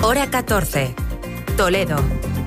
Hora 14. Toledo.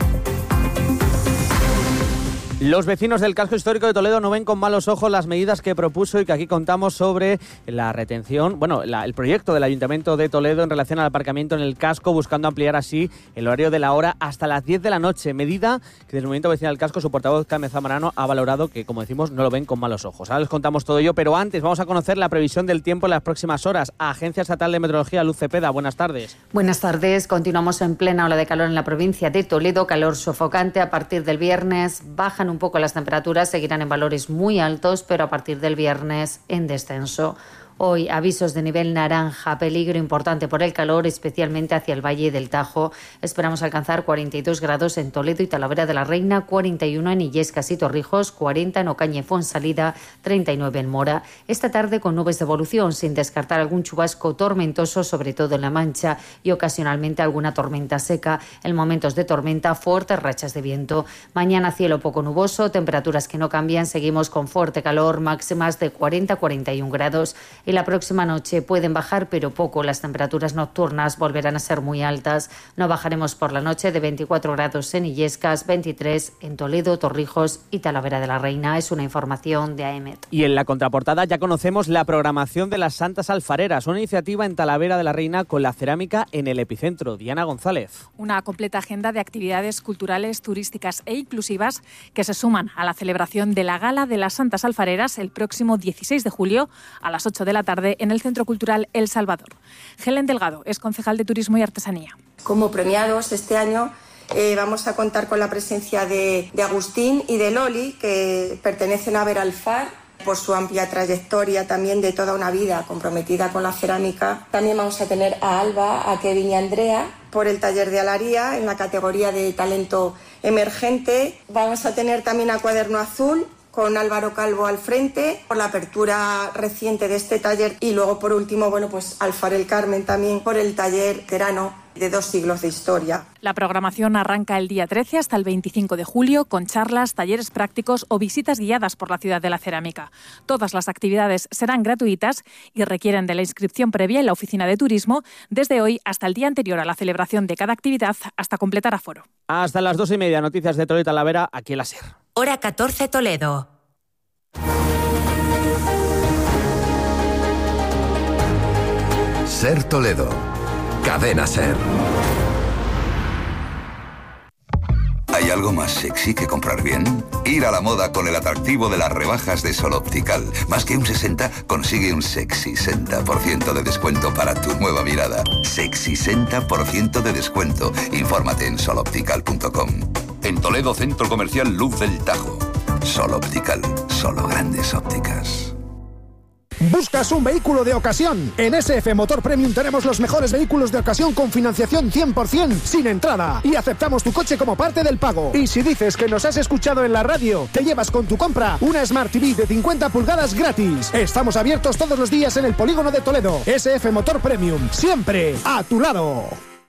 Los vecinos del casco histórico de Toledo no ven con malos ojos las medidas que propuso y que aquí contamos sobre la retención, el proyecto del Ayuntamiento de Toledo en relación al aparcamiento en el casco, buscando ampliar así el horario de la hora hasta las 10 de la noche, medida que desde el Movimiento Vecinal del Casco su portavoz Carmen Zamorano ha valorado que, como decimos, no lo ven con malos ojos. Ahora les contamos todo ello, pero antes vamos a conocer la previsión del tiempo en las próximas horas. Agencia Estatal de Meteorología, Luz Cepeda, buenas tardes. Buenas tardes, continuamos en plena ola de calor en la provincia de Toledo, calor sofocante a partir del viernes, bajan un poco las temperaturas, seguirán en valores muy altos, pero a partir del viernes en descenso. Hoy avisos de nivel naranja, peligro importante por el calor, especialmente hacia el Valle del Tajo. Esperamos alcanzar 42 grados en Toledo y Talavera de la Reina, 41 en Illescas y Torrijos, 40 en Ocaña y Fuensalida, 39 en Mora. Esta tarde con nubes de evolución, sin descartar algún chubasco tormentoso, sobre todo en La Mancha, y ocasionalmente alguna tormenta seca. En momentos de tormenta, fuertes rachas de viento. Mañana cielo poco nuboso, temperaturas que no cambian, seguimos con fuerte calor, máximas de 40-41 grados. Y la próxima noche pueden bajar, pero poco. Las temperaturas nocturnas volverán a ser muy altas. No bajaremos por la noche, de 24 grados en Illescas, 23 en Toledo, Torrijos y Talavera de la Reina. Es una información de AEMET. Y en la contraportada ya conocemos la programación de las Santas Alfareras, una iniciativa en Talavera de la Reina con la cerámica en el epicentro. Diana González. Una completa agenda de actividades culturales, turísticas e inclusivas que se suman a la celebración de la Gala de las Santas Alfareras el próximo 16 de julio a las 8 de la tarde en el Centro Cultural El Salvador. Helen Delgado es concejal de Turismo y Artesanía. Como premiados este año vamos a contar con la presencia de Agustín y de Loli, que pertenecen a Beralfar por su amplia trayectoria también de toda una vida comprometida con la cerámica. También vamos a tener a Alba, a Kevin y a Andrea por el taller de alaría en la categoría de talento emergente. Vamos a tener también a Cuaderno Azul con Álvaro Calvo al frente, por la apertura reciente de este taller, y luego por último, Alfarel Carmen también por el taller veterano de 2 siglos de historia. La programación arranca el día 13 hasta el 25 de julio con charlas, talleres prácticos o visitas guiadas por la ciudad de la cerámica. Todas las actividades serán gratuitas y requieren de la inscripción previa en la oficina de turismo desde hoy hasta el día anterior a la celebración de cada actividad hasta completar aforo. Hasta las 2:30, noticias de Toledo y Talavera, aquí en la SER. Hora 14 Toledo. SER Toledo. Cadena SER. ¿Hay algo más sexy que comprar bien? Ir a la moda con el atractivo de las rebajas de Sol Optical. Más que un 60, consigue un sexy 60% de descuento para tu nueva mirada. Sexy 60% de descuento. Infórmate en soloptical.com. En Toledo, Centro Comercial Luz del Tajo. Sol Optical. Solo grandes ópticas. ¿Buscas un vehículo de ocasión? En SF Motor Premium tenemos los mejores vehículos de ocasión con financiación 100% sin entrada y aceptamos tu coche como parte del pago. Y si dices que nos has escuchado en la radio, te llevas con tu compra una Smart TV de 50 pulgadas gratis. Estamos abiertos todos los días en el Polígono de Toledo. SF Motor Premium, siempre a tu lado.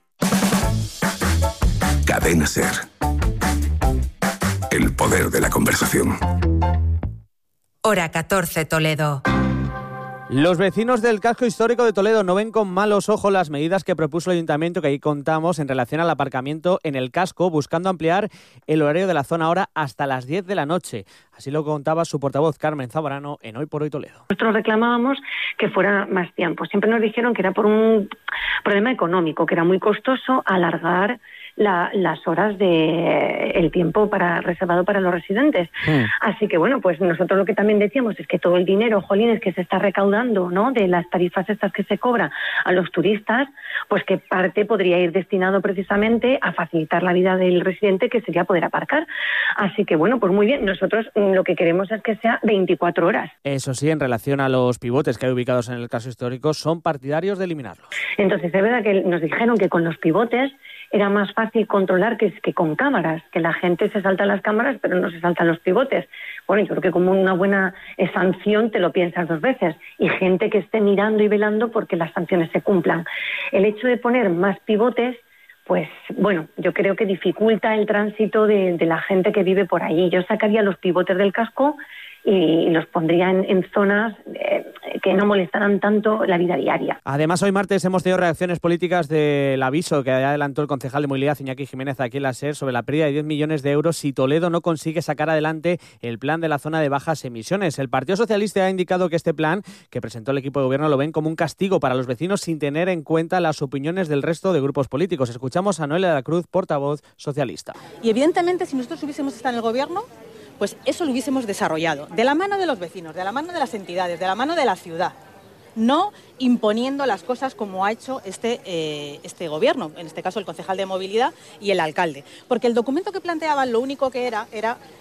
Cadena SER. El poder de la conversación. Hora 14 Toledo. Los vecinos del casco histórico de Toledo no ven con malos ojos las medidas que propuso el Ayuntamiento, que ahí contamos, en relación al aparcamiento en el casco, buscando ampliar el horario de la zona ahora hasta las 10 de la noche. Así lo contaba su portavoz Carmen Zamorano en Hoy por Hoy Toledo. Nosotros reclamábamos que fuera más tiempo. Siempre nos dijeron que era por un problema económico, que era muy costoso alargar las horas de el tiempo reservado para los residentes. Así que pues nosotros lo que también decíamos es que todo el dinero, jolines, que se está recaudando, ¿no?, de las tarifas estas que se cobran a los turistas, pues que parte podría ir destinado precisamente a facilitar la vida del residente, que sería poder aparcar. Así que pues muy bien, nosotros lo que queremos es que sea 24 horas. Eso sí, en relación a los pivotes que hay ubicados en el casco histórico, son partidarios de eliminarlos. Entonces es verdad que nos dijeron que con los pivotes era más fácil controlar que con cámaras, que la gente se salta las cámaras pero no se saltan los pivotes. Bueno, yo creo que como una buena sanción te lo piensas 2 veces, y gente que esté mirando y velando porque las sanciones se cumplan. El hecho de poner más pivotes, yo creo que dificulta el tránsito de la gente que vive por ahí. Yo sacaría los pivotes del casco y los pondría en zonas que no molestaran tanto la vida diaria. Además, hoy martes hemos tenido reacciones políticas del aviso que adelantó el concejal de Movilidad, Iñaki Jiménez, aquí en la SER, sobre la pérdida de 10 millones de euros si Toledo no consigue sacar adelante el plan de la zona de bajas emisiones. El Partido Socialista ha indicado que este plan que presentó el equipo de gobierno lo ven como un castigo para los vecinos sin tener en cuenta las opiniones del resto de grupos políticos. Escuchamos a Noelia de la Cruz, portavoz socialista. Y evidentemente, si nosotros hubiésemos estado en el gobierno, pues eso lo hubiésemos desarrollado de la mano de los vecinos, de la mano de las entidades, de la mano de la ciudad, no imponiendo las cosas como ha hecho este gobierno, en este caso el concejal de Movilidad y el alcalde. Porque el documento que planteaban lo único que era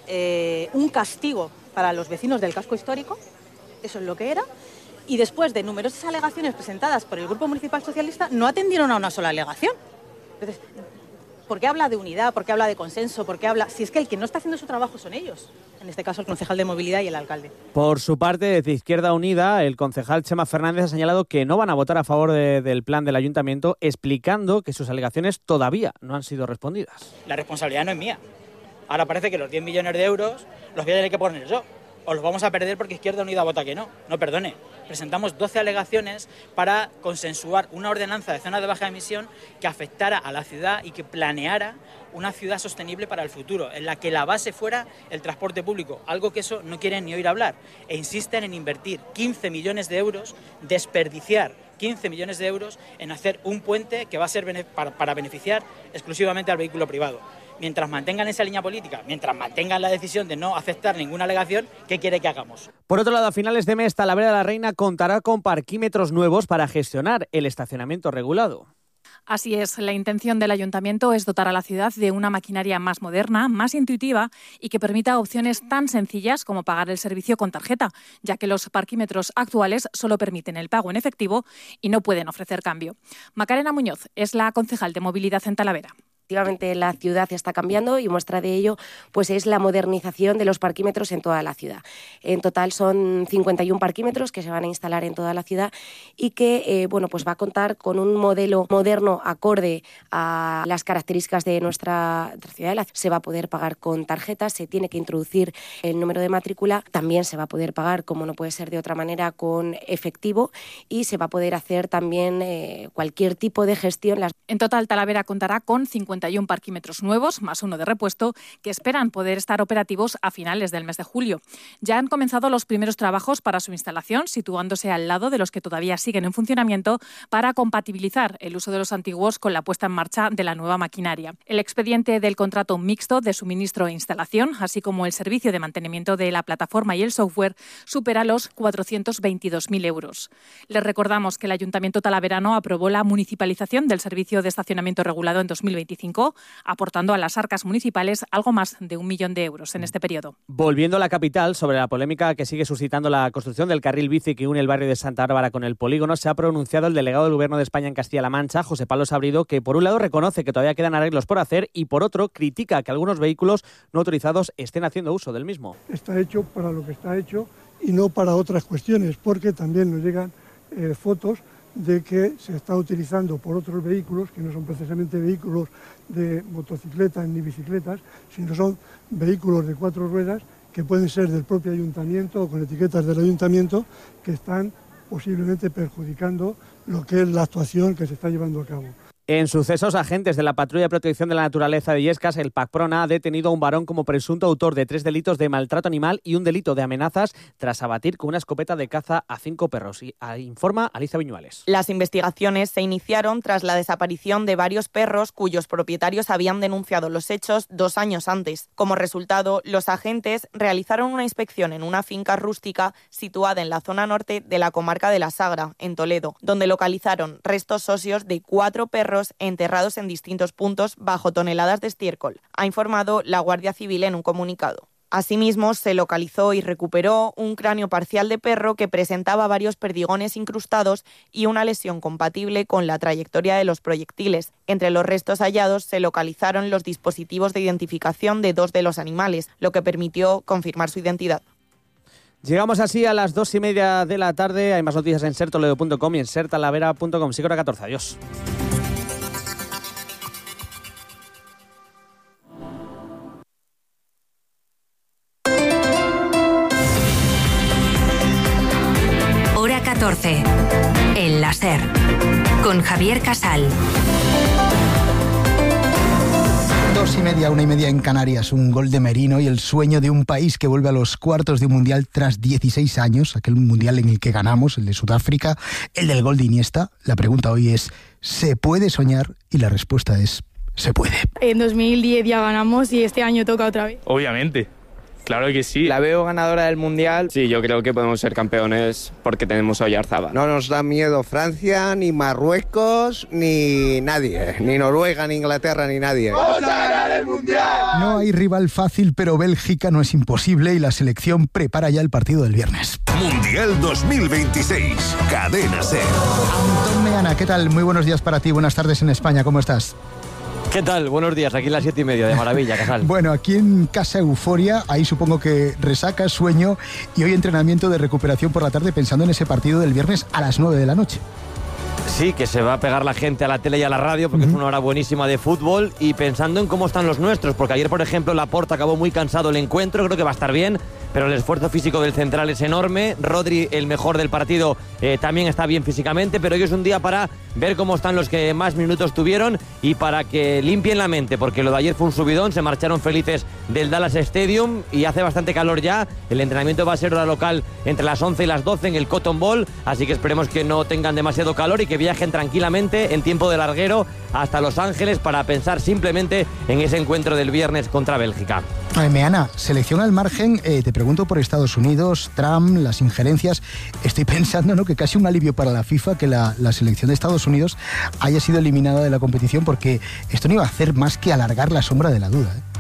un castigo para los vecinos del casco histórico, eso es lo que era, y después de numerosas alegaciones presentadas por el Grupo Municipal Socialista, no atendieron a una sola alegación. Entonces, ¿por qué habla de unidad? ¿Por qué habla de consenso? ¿Por qué habla...? Si es que el que no está haciendo su trabajo son ellos. En este caso, el concejal de Movilidad y el alcalde. Por su parte, desde Izquierda Unida, el concejal Chema Fernández ha señalado que no van a votar a favor del plan del ayuntamiento, explicando que sus alegaciones todavía no han sido respondidas. La responsabilidad no es mía. Ahora parece que los 10 millones de euros los voy a tener que poner yo. O los vamos a perder porque Izquierda Unida vota que no. No, perdone. Presentamos 12 alegaciones para consensuar una ordenanza de zonas de baja emisión que afectara a la ciudad y que planeara una ciudad sostenible para el futuro, en la que la base fuera el transporte público, algo que eso no quieren ni oír hablar. E insisten en invertir 15 millones de euros, desperdiciar 15 millones de euros en hacer un puente que va a ser para beneficiar exclusivamente al vehículo privado. Mientras mantengan esa línea política, mientras mantengan la decisión de no aceptar ninguna alegación, ¿qué quiere que hagamos? Por otro lado, a finales de mes, Talavera de la Reina contará con parquímetros nuevos para gestionar el estacionamiento regulado. Así es, la intención del ayuntamiento es dotar a la ciudad de una maquinaria más moderna, más intuitiva y que permita opciones tan sencillas como pagar el servicio con tarjeta, ya que los parquímetros actuales solo permiten el pago en efectivo y no pueden ofrecer cambio. Macarena Muñoz es la concejal de Movilidad en Talavera. Efectivamente, la ciudad está cambiando y muestra de ello pues es la modernización de los parquímetros en toda la ciudad. En total son 51 parquímetros que se van a instalar en toda la ciudad y que pues va a contar con un modelo moderno acorde a las características de nuestra ciudad. Se va a poder pagar con tarjetas, se tiene que introducir el número de matrícula, también se va a poder pagar, como no puede ser de otra manera, con efectivo y se va a poder hacer también cualquier tipo de gestión. En total, Talavera contará con 51 parquímetros nuevos, más uno de repuesto, que esperan poder estar operativos a finales del mes de julio. Ya han comenzado los primeros trabajos para su instalación, situándose al lado de los que todavía siguen en funcionamiento para compatibilizar el uso de los antiguos con la puesta en marcha de la nueva maquinaria. El expediente del contrato mixto de suministro e instalación, así como el servicio de mantenimiento de la plataforma y el software, supera los 422.000 euros. Les recordamos que el Ayuntamiento talaverano aprobó la municipalización del servicio de estacionamiento regulado en 2025, aportando a las arcas municipales algo más de 1 millón de euros en este periodo. Volviendo a la capital, sobre la polémica que sigue suscitando la construcción del carril bici que une el barrio de Santa Bárbara con el polígono, se ha pronunciado el delegado del Gobierno de España en Castilla-La Mancha, José Pablo Sabrido, que por un lado reconoce que todavía quedan arreglos por hacer y por otro critica que algunos vehículos no autorizados estén haciendo uso del mismo. Está hecho para lo que está hecho y no para otras cuestiones, porque también nos llegan fotos de que se está utilizando por otros vehículos, que no son precisamente vehículos de motocicletas ni bicicletas, sino son vehículos de 4 ruedas que pueden ser del propio ayuntamiento o con etiquetas del ayuntamiento que están posiblemente perjudicando lo que es la actuación que se está llevando a cabo. En sucesos, agentes de la Patrulla de Protección de la Naturaleza de Illescas, el PACPRONA, ha detenido a un varón como presunto autor de 3 delitos de maltrato animal y un delito de amenazas tras abatir con una escopeta de caza a 5 perros. Informa Alicia Viñuales. Las investigaciones se iniciaron tras la desaparición de varios perros cuyos propietarios habían denunciado los hechos 2 años antes. Como resultado, los agentes realizaron una inspección en una finca rústica situada en la zona norte de la comarca de La Sagra, en Toledo, donde localizaron restos óseos de 4 perros enterrados en distintos puntos bajo toneladas de estiércol, ha informado la Guardia Civil en un comunicado. Asimismo, se localizó y recuperó un cráneo parcial de perro que presentaba varios perdigones incrustados y una lesión compatible con la trayectoria de los proyectiles. Entre los restos hallados se localizaron los dispositivos de identificación de 2 de los animales, lo que permitió confirmar su identidad. Llegamos así a las 2:30 de la tarde. Hay más noticias en sertoledo.com y en sertalavera.com. Sí, hora 14. Adiós. Javier Casal. 2:30, 1:30 en Canarias, un gol de Merino y el sueño de un país que vuelve a los cuartos de un mundial tras 16 años, aquel mundial en el que ganamos, el de Sudáfrica, el del gol de Iniesta. La pregunta hoy es, ¿se puede soñar? Y la respuesta es, se puede. En 2010 ya ganamos y este año toca otra vez. Obviamente. Claro que sí. La veo ganadora del Mundial. Sí, yo creo que podemos ser campeones porque tenemos a Oyarzábal. No nos da miedo Francia, ni Marruecos, ni nadie. Ni Noruega, ni Inglaterra, ni nadie. ¡Vamos a ganar el Mundial! No hay rival fácil, pero Bélgica no es imposible y la selección prepara ya el partido del viernes. Mundial 2026, Cadena SER. Antón Meana, ¿qué tal? Muy buenos días para ti, buenas tardes en España, ¿cómo estás? ¿Qué tal? Buenos días, aquí a las 7:30, de maravilla, Casal. Bueno, aquí en casa euforia, ahí supongo que resaca, sueño y hoy entrenamiento de recuperación por la tarde pensando en ese partido del viernes a las 9 de la noche. Sí, que se va a pegar la gente a la tele y a la radio porque es una hora buenísima de fútbol y pensando en cómo están los nuestros, porque ayer, por ejemplo, Laporta acabó muy cansado el encuentro, creo que va a estar bien, pero el esfuerzo físico del central es enorme. Rodri, el mejor del partido, también está bien físicamente, pero hoy es un día para ver cómo están los que más minutos tuvieron y para que limpien la mente, porque lo de ayer fue un subidón, se marcharon felices del Dallas Stadium y hace bastante calor ya. El entrenamiento va a ser hora local entre las 11 y las 12 en el Cotton Bowl, así que esperemos que no tengan demasiado calor y que viajen tranquilamente en tiempo de larguero hasta Los Ángeles para pensar simplemente en ese encuentro del viernes contra Bélgica. Meana, selección al margen, te pregunto por Estados Unidos, Trump, las injerencias. Estoy pensando, ¿no?, que casi un alivio para la FIFA que la selección de Estados Unidos haya sido eliminada de la competición, porque esto no iba a hacer más que alargar la sombra de la duda, ¿eh?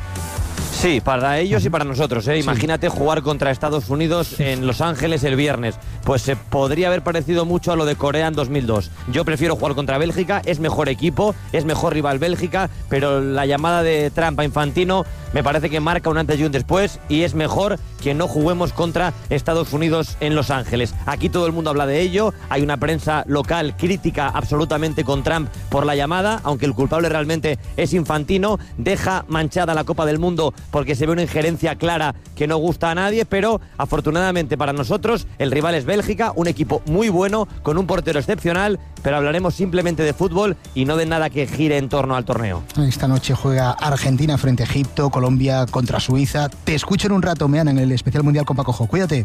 Sí, para ellos y para nosotros, ¿eh? Sí. Imagínate jugar contra Estados Unidos en Los Ángeles el viernes. Pues se podría haber parecido mucho a lo de Corea en 2002. Yo prefiero jugar contra Bélgica, es mejor equipo, es mejor rival Bélgica, pero la llamada de Trump a Infantino me parece que marca un antes y un después y es mejor que no juguemos contra Estados Unidos en Los Ángeles. Aquí todo el mundo habla de ello, hay una prensa local crítica absolutamente con Trump por la llamada, aunque el culpable realmente es Infantino, deja manchada la Copa del Mundo porque se ve una injerencia clara que no gusta a nadie, pero afortunadamente para nosotros el rival es Bélgica, un equipo muy bueno, con un portero excepcional, pero hablaremos simplemente de fútbol y no de nada que gire en torno al torneo. Esta noche juega Argentina frente a Egipto, Colombia contra Suiza. Te escucho en un rato, Meana, en el especial mundial con Paco Jo. Cuídate.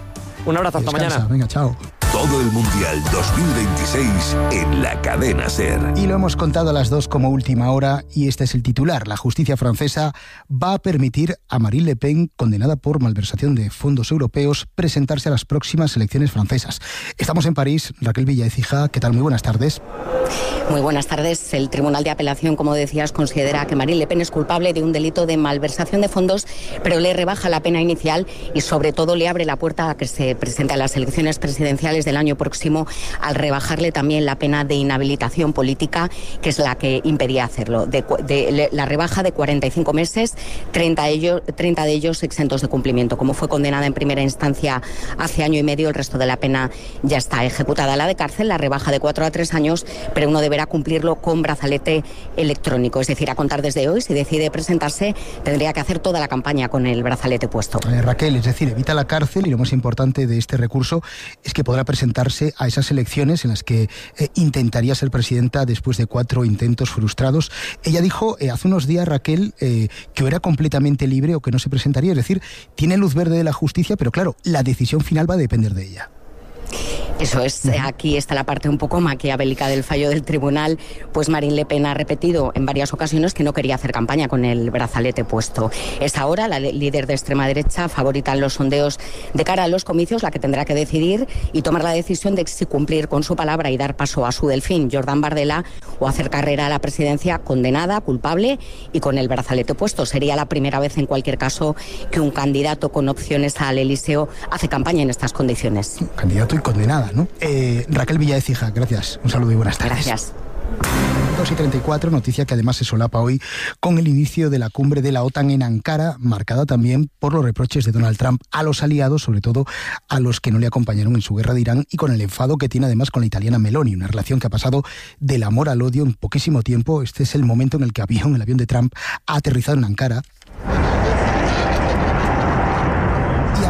Un abrazo, hasta mañana. Venga, chao. Todo el Mundial 2026 en la Cadena SER. Y lo hemos contado a las 2 como última hora y este es el titular. La justicia francesa va a permitir a Marine Le Pen, condenada por malversación de fondos europeos, presentarse a las próximas elecciones francesas. Estamos en París. Raquel Villaécija, ¿qué tal? Muy buenas tardes. Muy buenas tardes. El Tribunal de Apelación, como decías, considera que Marine Le Pen es culpable de un delito de malversación de fondos, pero le rebaja la pena inicial y sobre todo le abre la puerta a que se presente a las elecciones presidenciales del año próximo, al rebajarle también la pena de inhabilitación política, que es la que impedía hacerlo. La rebaja de 45 meses, 30 de ellos exentos de cumplimiento. Como fue condenada en primera instancia hace año y medio, el resto de la pena ya está ejecutada. La de cárcel, la rebaja de 4 a 3 años, pero uno deberá cumplirlo con brazalete electrónico. Es decir, a contar desde hoy, si decide presentarse, tendría que hacer toda la campaña con el brazalete puesto. Raquel, es decir, evita la cárcel y lo más importante de este recurso es que podrá presentarse a esas elecciones en las que intentaría ser presidenta después de 4 intentos frustrados. Ella dijo hace unos días, Raquel, que era completamente libre o que no se presentaría. Es decir, tiene luz verde de la justicia, pero claro, la decisión final va a depender de ella. Eso es, aquí está la parte un poco maquiavélica del fallo del tribunal, pues Marine Le Pen ha repetido en varias ocasiones que no quería hacer campaña con el brazalete puesto. Es ahora la líder de extrema derecha, favorita en los sondeos de cara a los comicios, la que tendrá que decidir y tomar la decisión de si cumplir con su palabra y dar paso a su delfín, Jordan Bardella, o hacer carrera a la presidencia condenada, culpable y con el brazalete puesto. Sería la primera vez en cualquier caso que un candidato con opciones al Elíseo hace campaña en estas condiciones. Candidato y condenada, ¿no? Raquel Villaécija, gracias. Un saludo y buenas tardes. Gracias. 2:34, noticia que además se solapa hoy con el inicio de la cumbre de la OTAN en Ankara, marcada también por los reproches de Donald Trump a los aliados, sobre todo a los que no le acompañaron en su guerra de Irán, y con el enfado que tiene además con la italiana Meloni, una relación que ha pasado del amor al odio en poquísimo tiempo. Este es el momento en el que el avión de Trump ha aterrizado en Ankara. Y a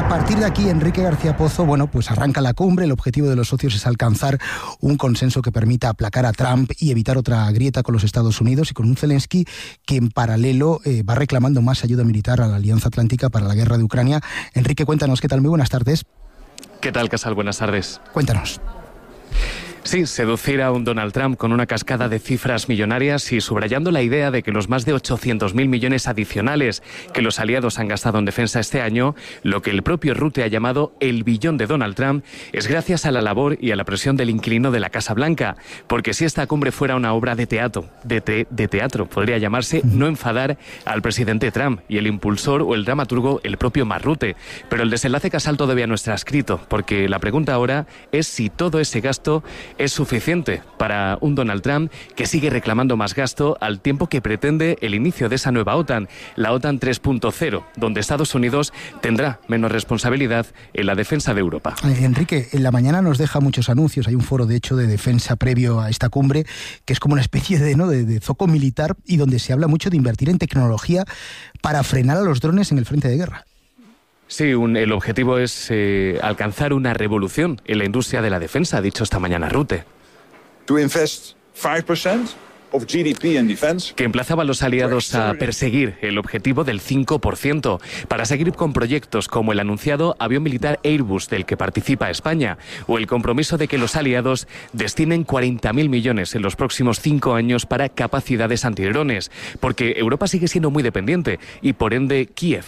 A partir de aquí, Enrique García Pozo, bueno, pues arranca la cumbre. El objetivo de los socios es alcanzar un consenso que permita aplacar a Trump y evitar otra grieta con los Estados Unidos, y con un Zelensky que en paralelo va reclamando más ayuda militar a la Alianza Atlántica para la guerra de Ucrania. Enrique, cuéntanos, ¿qué tal? Muy buenas tardes. ¿Qué tal, Casal? Buenas tardes. Cuéntanos. Sí, seducir a un Donald Trump con una cascada de cifras millonarias y subrayando la idea de que los más de 800.000 millones adicionales que los aliados han gastado en defensa este año, lo que el propio Rutte ha llamado el billón de Donald Trump, es gracias a la labor y a la presión del inquilino de la Casa Blanca. Porque si esta cumbre fuera una obra de teatro, podría llamarse No enfadar al presidente Trump, y el impulsor o el dramaturgo el propio Mark Rutte. Pero el desenlace, Casal, todavía no está escrito, porque la pregunta ahora es si todo ese gasto es suficiente para un Donald Trump que sigue reclamando más gasto al tiempo que pretende el inicio de esa nueva OTAN, la OTAN 3.0, donde Estados Unidos tendrá menos responsabilidad en la defensa de Europa. Enrique, en la mañana nos deja muchos anuncios. Hay un foro, de hecho, de defensa previo a esta cumbre, que es como una especie de zoco militar, y donde se habla mucho de invertir en tecnología para frenar a los drones en el frente de guerra. Sí, el objetivo es alcanzar una revolución en la industria de la defensa, ha dicho esta mañana Rutte. To invest 5% of GDP in defense. Que emplazaba a los aliados a perseguir el objetivo del 5%, para seguir con proyectos como el anunciado avión militar Airbus del que participa España, o el compromiso de que los aliados destinen 40.000 millones en los próximos 5 años para capacidades antidrones, porque Europa sigue siendo muy dependiente y por ende Kiev.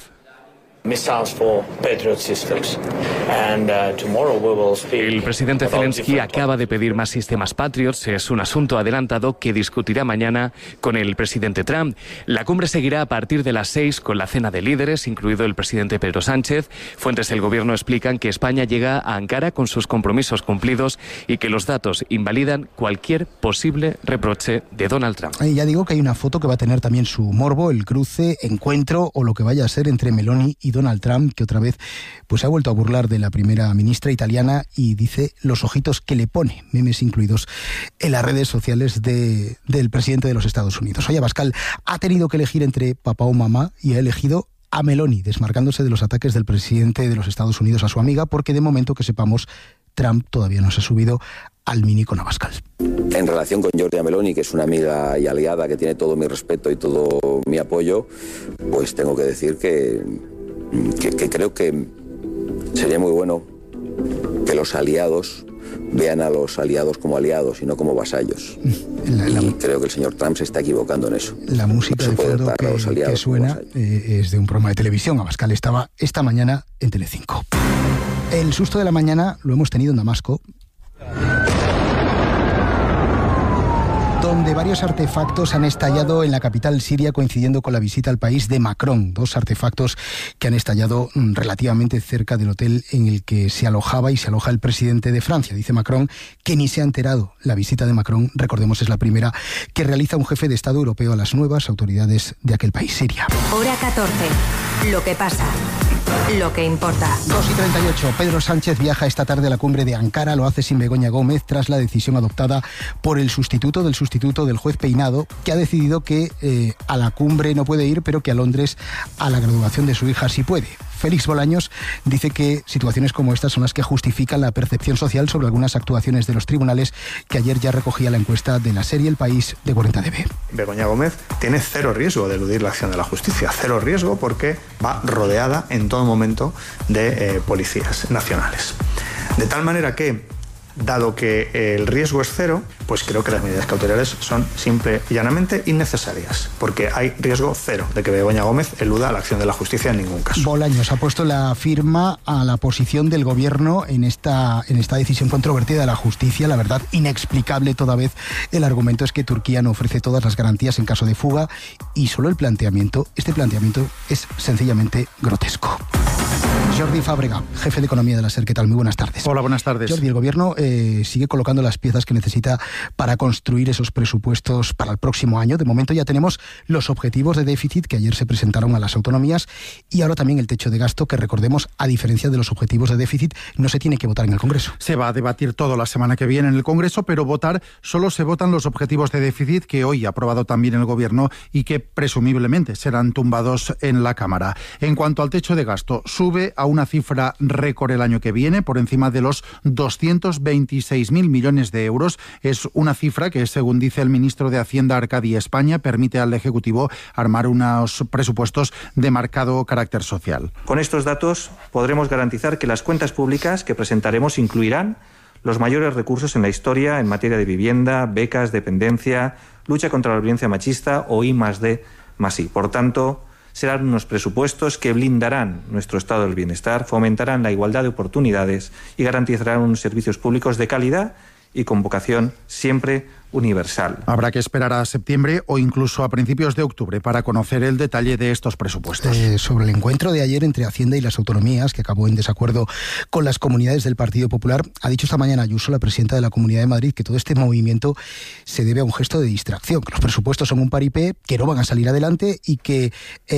El presidente Zelensky acaba de pedir más sistemas Patriots. Es un asunto adelantado que discutirá mañana con el presidente Trump. La cumbre seguirá a partir de las 6 con la cena de líderes, incluido el presidente Pedro Sánchez. Fuentes del gobierno explican que España llega a Ankara con sus compromisos cumplidos y que los datos invalidan cualquier posible reproche de Donald Trump. Ya digo que hay una foto que va a tener también su morbo, el cruce, encuentro o lo que vaya a ser entre Meloni y Donald Trump, que otra vez pues se ha vuelto a burlar de la primera ministra italiana y dice los ojitos que le pone, memes incluidos en las redes sociales del presidente de los Estados Unidos. Oye, Abascal ha tenido que elegir entre papá o mamá y ha elegido a Meloni, desmarcándose de los ataques del presidente de los Estados Unidos a su amiga, porque de momento que sepamos, Trump todavía no se ha subido al Mini con Abascal. En relación con Giorgia Meloni, que es una amiga y aliada que tiene todo mi respeto y todo mi apoyo, pues tengo que decir que creo que sería muy bueno que los aliados vean a los aliados como aliados y no como vasallos. Y creo que el señor Trump se está equivocando en eso. La música de fondo que suena es de un programa de televisión. Abascal estaba esta mañana en Telecinco. El susto de la mañana lo hemos tenido en Damasco, donde varios artefactos han estallado en la capital siria coincidiendo con la visita al país de Macron. 2 artefactos que han estallado relativamente cerca del hotel en el que se alojaba y se aloja el presidente de Francia. Dice Macron que ni se ha enterado. La visita de Macron, recordemos, es la primera que realiza un jefe de Estado europeo a las nuevas autoridades de aquel país, Siria. Hora 14. Lo que pasa. Lo que importa. 2:38. Pedro Sánchez viaja esta tarde a la cumbre de Ankara. Lo hace sin Begoña Gómez tras la decisión adoptada por el sustituto del juez Peinado, que ha decidido que a la cumbre no puede ir, pero que a Londres a la graduación de su hija sí puede. Félix Bolaños dice que situaciones como estas son las que justifican la percepción social sobre algunas actuaciones de los tribunales, que ayer ya recogía la encuesta de la serie El País de 40DB. Begoña Gómez tiene cero riesgo de eludir la acción de la justicia, cero riesgo porque va rodeada en todo momento de policías nacionales. De tal manera que, dado que el riesgo es cero, pues creo que las medidas cautelares son simple y llanamente innecesarias, porque hay riesgo cero de que Begoña Gómez eluda la acción de la justicia en ningún caso. Bolaños ha puesto la firma a la posición del gobierno en esta decisión controvertida de la justicia. La verdad, inexplicable toda vez. El argumento es que Turquía no ofrece todas las garantías en caso de fuga, y solo este planteamiento es sencillamente grotesco. Jordi Fàbrega, jefe de Economía de la SER, ¿qué tal? Muy buenas tardes. Hola, buenas tardes. Jordi, el gobierno sigue colocando las piezas que necesita para construir esos presupuestos para el próximo año. De momento ya tenemos los objetivos de déficit que ayer se presentaron a las autonomías, y ahora también el techo de gasto, que recordemos, a diferencia de los objetivos de déficit, no se tiene que votar en el Congreso. Se va a debatir todo la semana que viene en el Congreso, pero solo se votan los objetivos de déficit que hoy ha aprobado también el gobierno y que presumiblemente serán tumbados en la Cámara. En cuanto al techo de gasto, sube a una cifra récord el año que viene, por encima de los 226.000 millones de euros. Es una cifra que, según dice el ministro de Hacienda, Arcadi España, permite al Ejecutivo armar unos presupuestos de marcado carácter social. Con estos datos podremos garantizar que las cuentas públicas que presentaremos incluirán los mayores recursos en la historia en materia de vivienda, becas, dependencia, lucha contra la violencia machista o I+D+I. Por tanto, serán unos presupuestos que blindarán nuestro estado del bienestar, fomentarán la igualdad de oportunidades y garantizarán unos servicios públicos de calidad y con vocación siempre universal. Habrá que esperar a septiembre o incluso a principios de octubre para conocer el detalle de estos presupuestos. Sobre el encuentro de ayer entre Hacienda y las autonomías, que acabó en desacuerdo con las comunidades del Partido Popular, ha dicho esta mañana Ayuso, la presidenta de la Comunidad de Madrid, que todo este movimiento se debe a un gesto de distracción, que los presupuestos son un paripé, que no van a salir adelante y que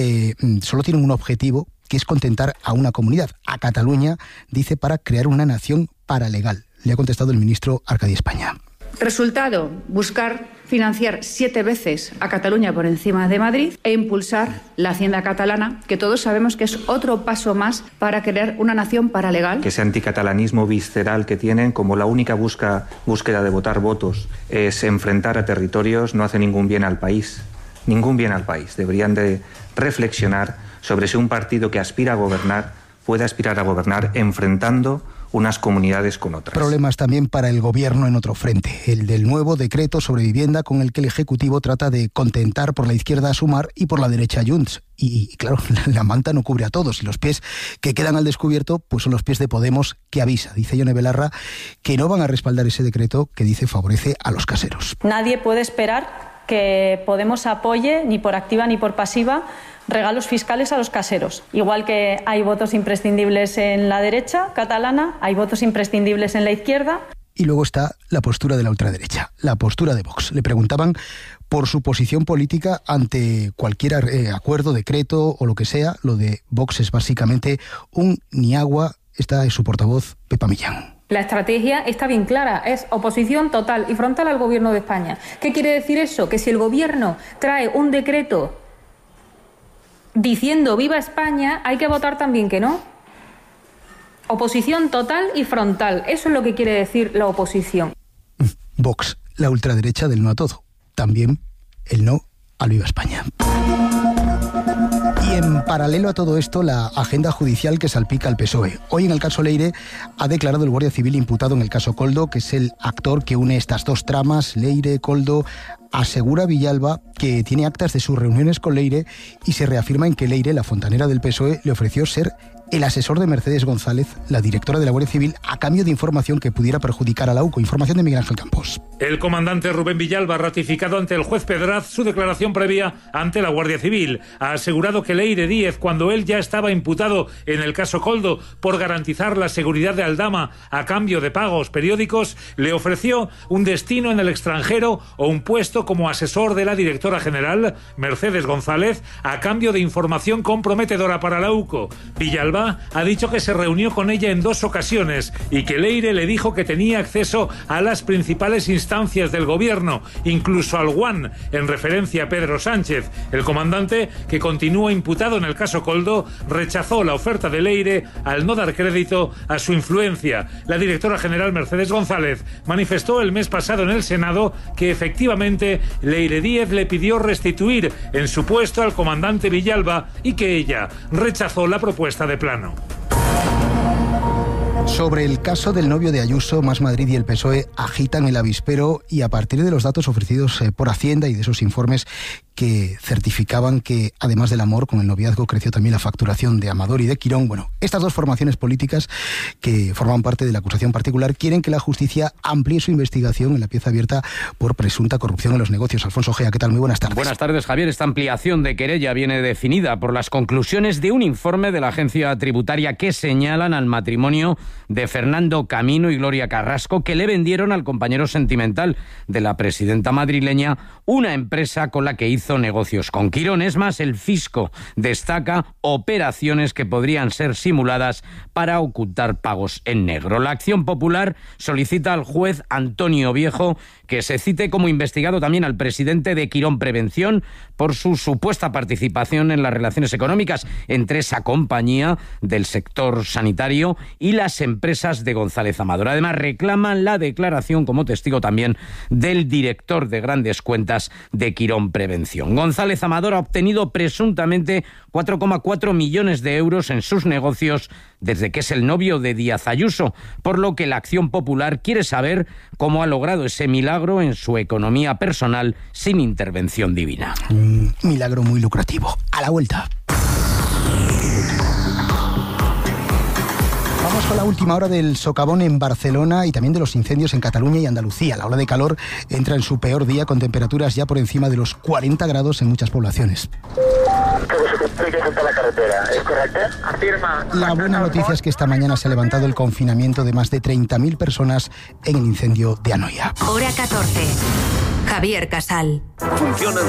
solo tienen un objetivo, que es contentar a una comunidad, a Cataluña, dice, para crear una nación paralegal. Le ha contestado el ministro Arcadi España. Resultado, buscar financiar 7 veces a Cataluña por encima de Madrid e impulsar la Hacienda catalana, que todos sabemos que es otro paso más para crear una nación paralegal. Que ese anticatalanismo visceral que tienen, como la única búsqueda de votar votos es enfrentar a territorios, no hace ningún bien al país. Ningún bien al país. Deberían de reflexionar sobre si un partido que aspira a gobernar puede aspirar a gobernar enfrentando unas comunidades con otras. Problemas también para el Gobierno en otro frente, el del nuevo decreto sobre vivienda con el que el Ejecutivo trata de contentar por la izquierda a Sumar y por la derecha a Junts. Y claro, la manta no cubre a todos y los pies que quedan al descubierto pues son los pies de Podemos, que avisa, dice Ione Belarra, que no van a respaldar ese decreto que dice favorece a los caseros. Nadie puede esperar que Podemos apoye, ni por activa ni por pasiva, regalos fiscales a los caseros. Igual que hay votos imprescindibles en la derecha catalana, hay votos imprescindibles en la izquierda. Y luego está la postura de la ultraderecha, la postura de Vox. Le preguntaban por su posición política ante cualquier acuerdo, decreto o lo que sea. Lo de Vox es básicamente un ni agua. Esta es su portavoz, Pepa Millán. La estrategia está bien clara, es oposición total y frontal al Gobierno de España. ¿Qué quiere decir eso? Que si el Gobierno trae un decreto diciendo viva España, hay que votar también que no. Oposición total y frontal, eso es lo que quiere decir la oposición. Vox, la ultraderecha del no a todo, también el no al viva España. Y en paralelo a todo esto, la agenda judicial que salpica al PSOE. Hoy en el caso Leire ha declarado el guardia civil imputado en el caso Koldo, que es el actor que une estas dos tramas, Leire, Koldo. Asegura Villalba que tiene actas de sus reuniones con Leire y se reafirma en que Leire, la fontanera del PSOE, le ofreció ser el asesor de Mercedes González, la directora de la Guardia Civil, a cambio de información que pudiera perjudicar a la UCO. Información de Miguel Ángel Campos. El comandante Rubén Villalba ha ratificado ante el juez Pedraz su declaración previa ante la Guardia Civil. Ha asegurado que Leire Díez, cuando él ya estaba imputado en el caso Koldo por garantizar la seguridad de Aldama a cambio de pagos periódicos, le ofreció un destino en el extranjero o un puesto como asesor de la directora general, Mercedes González, a cambio de información comprometedora para la UCO. Villalba ha dicho que se reunió con ella en 2 ocasiones y que Leire le dijo que tenía acceso a las principales instancias del gobierno, incluso al GUAN, en referencia a Pedro Sánchez. El comandante, que continúa imputado en el caso Koldo, rechazó la oferta de Leire al no dar crédito a su influencia. La directora general Mercedes González manifestó el mes pasado en el Senado que efectivamente Leire Díez le pidió restituir en su puesto al comandante Villalba y que ella rechazó la propuesta de plano. Sobre el caso del novio de Ayuso, Más Madrid y el PSOE agitan el avispero y a partir de los datos ofrecidos por Hacienda y de esos informes que certificaban que, además del amor, con el noviazgo creció también la facturación de Amador y de Quirón. Bueno, estas dos formaciones políticas que forman parte de la acusación particular quieren que la justicia amplíe su investigación en la pieza abierta por presunta corrupción en los negocios. Alfonso Gea, ¿qué tal? Muy buenas tardes. Buenas tardes, Javier. Esta ampliación de querella viene definida por las conclusiones de un informe de la agencia tributaria que señalan al matrimonio de Fernando Camino y Gloria Carrasco, que le vendieron al compañero sentimental de la presidenta madrileña una empresa con la que hizo hizo negocios con Quirón. Es más, el fisco destaca operaciones que podrían ser simuladas para ocultar pagos en negro. La Acción Popular solicita al juez Antonio Viejo que se cite como investigado también al presidente de Quirón Prevención por su supuesta participación en las relaciones económicas entre esa compañía del sector sanitario y las empresas de González Amador. Además, reclaman la declaración como testigo también del director de Grandes Cuentas de Quirón Prevención. González Amador ha obtenido presuntamente 4,4 millones de euros en sus negocios desde que es el novio de Díaz Ayuso, por lo que la Acción Popular quiere saber cómo ha logrado ese milagro en su economía personal sin intervención divina. Un milagro muy lucrativo. A la vuelta. Vamos con la última hora del socavón en Barcelona y también de los incendios en Cataluña y Andalucía. La ola de calor entra en su peor día con temperaturas ya por encima de los 40 grados en muchas poblaciones. La carretera, ¿es correcto? Afirma. La buena noticia es que esta mañana se ha levantado el confinamiento de más de 30.000 personas en el incendio de Anoia. Hora 14. Javier Casal. Funcionan